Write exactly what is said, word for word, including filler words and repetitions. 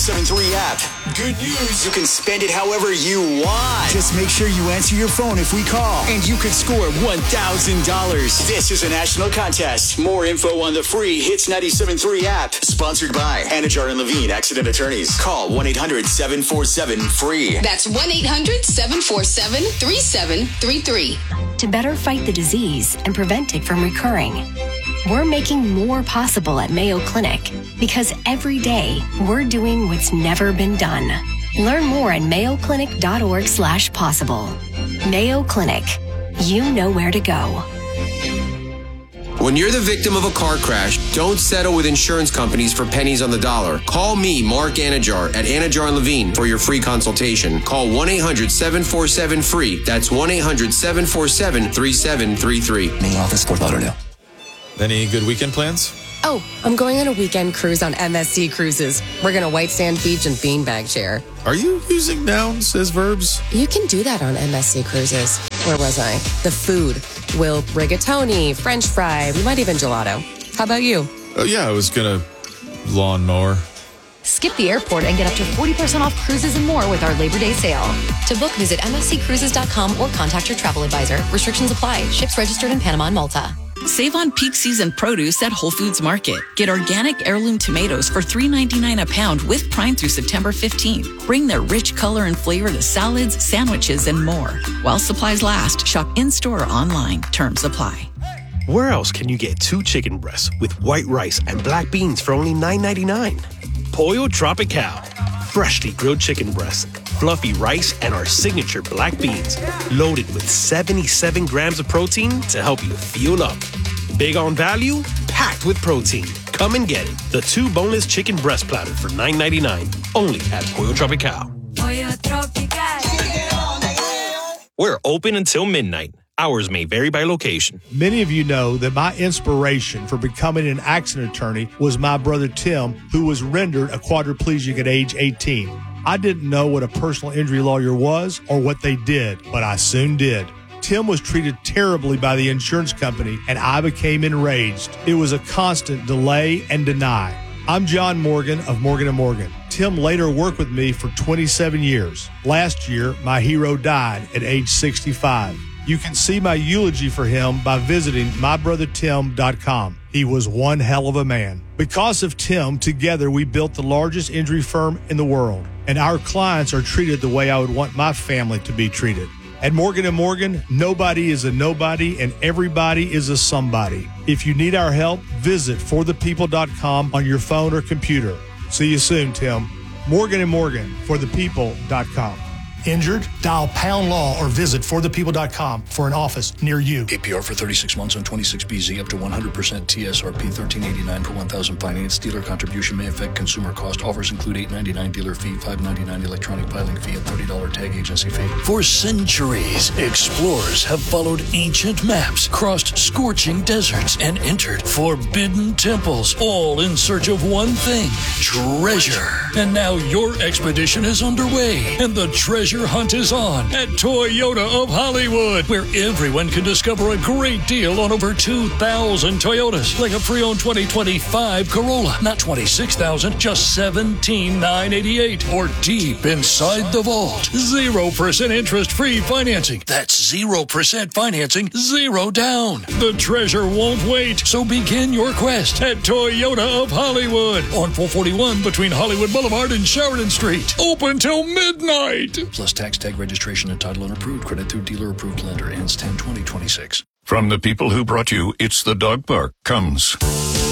ninety-seven point three app. Good news, you can spend it however you want. Just make sure you answer your phone if we call, and you could score one thousand dollars. This is a national contest. More info on the free Hits ninety-seven point three app. Sponsored by Anajar and Levine Accident Attorneys. Call one eight hundred seven four seven free. That's one eight hundred seven four seven three seven three three. To better fight the disease and prevent it from recurring, we're making more possible at Mayo Clinic because every day we're doing what's never been done. Learn more at mayoclinic.org slash possible. Mayo Clinic. You know where to go. When you're the victim of a car crash, don't settle with insurance companies for pennies on the dollar. Call me, Mark Anajar, at Anajar and Levine for your free consultation. Call one eight hundred seven four seven free. That's one eight hundred seven four seven three seven three three. Main office, Fort Lauderdale. Any good weekend plans? Oh, I'm going on a weekend cruise on M S C Cruises. We're going to White Sand Beach and Beanbag Chair. Are you using nouns as verbs? You can do that on M S C Cruises. Where was I? The food. We'll rigatoni, French fry, we might even gelato. How about you? Oh, yeah, I was going to lawnmower. Skip the airport and get up to forty percent off cruises and more with our Labor Day sale. To book, visit m s c cruises dot com or contact your travel advisor. Restrictions apply. Ships registered in Panama and Malta. Save on peak season produce at Whole Foods Market. Get organic heirloom tomatoes for three ninety-nine a pound with Prime through September fifteenth. Bring their rich color and flavor to salads, sandwiches, and more. While supplies last, shop in-store or online. Terms apply. Where else can you get two chicken breasts with white rice and black beans for only nine ninety-nine? Pollo Tropical. Freshly grilled chicken breasts, fluffy rice, and our signature black beans, loaded with seventy-seven grams of protein to help you fuel up. Big on value, packed with protein. Come and get it. The two boneless chicken breast platter for nine ninety-nine, only at Pollo Tropical. Pollo Tropical. We're open until midnight. Hours may vary by location. Many of you know that my inspiration for becoming an accident attorney was my brother Tim, who was rendered a quadriplegic at age eighteen. I didn't know what a personal injury lawyer was or what they did, but I soon did. Tim was treated terribly by the insurance company, and I became enraged. It was a constant delay and deny. I'm John Morgan of Morgan and Morgan. Tim later worked with me for twenty-seven years. Last year, my hero died at age sixty-five. You can see my eulogy for him by visiting my brother tim dot com. He was one hell of a man. Because of Tim, together we built the largest injury firm in the world, and our clients are treated the way I would want my family to be treated. At Morgan and Morgan, nobody is a nobody and everybody is a somebody. If you need our help, visit for the people dot com on your phone or computer. See you soon, Tim. Morgan and Morgan, for the people dot com. Injured? Dial pound law or visit for the people dot com for an office near you. A P R for thirty-six months on twenty-six B Z up to one hundred percent T S R P thirteen eighty-nine per one thousand finance. Dealer contribution may affect consumer cost. Offers include eight ninety-nine dealer fee, five ninety-nine electronic filing fee, and thirty dollars tag agency fee. For centuries, explorers have followed ancient maps, crossed scorching deserts, and entered forbidden temples, all in search of one thing, treasure. And now your expedition is underway, and the treasure hunt is on at Toyota of Hollywood, where everyone can discover a great deal on over two thousand Toyotas, like a pre-owned twenty twenty-five Corolla, not twenty-six thousand, just seventeen thousand nine hundred eighty-eight. Or deep inside the vault, zero percent interest-free financing. That's zero percent financing, zero down. The treasure won't wait, so begin your quest at Toyota of Hollywood on four forty-one between Hollywood Boulevard and Sheridan Street. Open till midnight. Plus tax, tag registration, and title and approved. Credit through dealer approved lender. Ends ten twenty twenty-six. From the people who brought you It's the Dog Park comes